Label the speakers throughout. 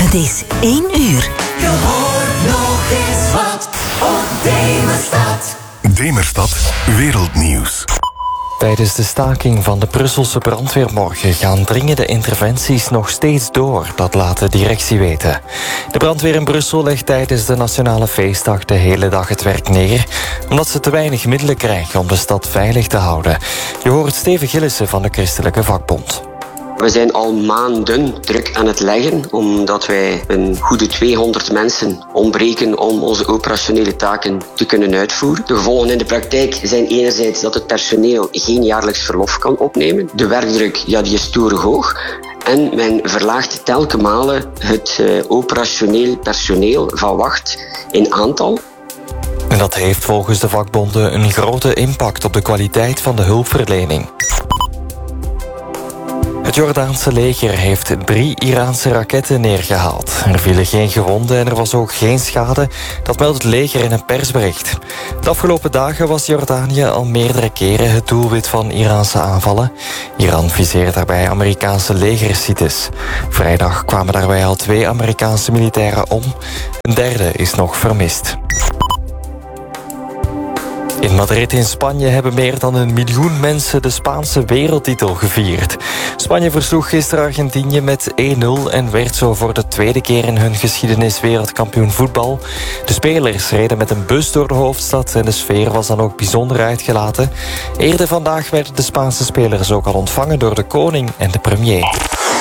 Speaker 1: Het is 1 uur.
Speaker 2: Je hoort nog eens wat op Demerstad.
Speaker 3: Demerstad Wereldnieuws.
Speaker 4: Tijdens de staking van de Brusselse brandweer morgen gaan dringende interventies nog steeds door, dat laat de directie weten. De brandweer in Brussel legt tijdens de nationale feestdag de hele dag het werk neer, omdat ze te weinig middelen krijgen om de stad veilig te houden. Je hoort Steven Gillissen van de Christelijke Vakbond.
Speaker 5: We zijn al maanden druk aan het leggen, omdat wij een goede 200 mensen ontbreken om onze operationele taken te kunnen uitvoeren. De gevolgen in de praktijk zijn enerzijds dat het personeel geen jaarlijks verlof kan opnemen. De werkdruk die is torenhoog hoog. En men verlaagt telkens malen het operationeel personeel van wacht in aantal.
Speaker 4: En dat heeft volgens de vakbonden een grote impact op de kwaliteit van de hulpverlening. Het Jordaanse leger heeft 3 Iraanse raketten neergehaald. Er vielen geen gewonden en er was ook geen schade. Dat meldt het leger in een persbericht. De afgelopen dagen was Jordanië al meerdere keren het doelwit van Iraanse aanvallen. Iran viseert daarbij Amerikaanse legersites. Vrijdag kwamen daarbij al 2 Amerikaanse militairen om. Een derde is nog vermist. In Madrid in Spanje hebben meer dan 1 miljoen mensen de Spaanse wereldtitel gevierd. Spanje versloeg gisteren Argentinië met 1-0 en werd zo voor de tweede keer in hun geschiedenis wereldkampioen voetbal. De spelers reden met een bus door de hoofdstad en de sfeer was dan ook bijzonder uitgelaten. Eerder vandaag werden de Spaanse spelers ook al ontvangen door de koning en de premier.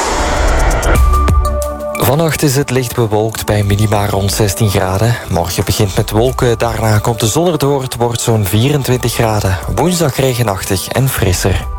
Speaker 4: Vannacht is het licht bewolkt bij minima rond 16 graden. Morgen begint met wolken, daarna komt de zon erdoor. Het wordt zo'n 24 graden. Woensdag regenachtig en frisser.